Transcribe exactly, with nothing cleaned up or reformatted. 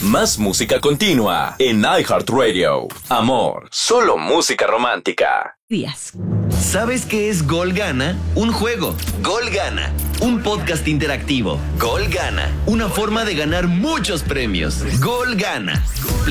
Más música continua en iHeartRadio. Amor, solo música romántica. Días. ¿Sabes qué es Gol Gana? Un juego. Gol Gana. Un podcast interactivo. Gol Gana. Una forma de ganar muchos premios. Gol Gana.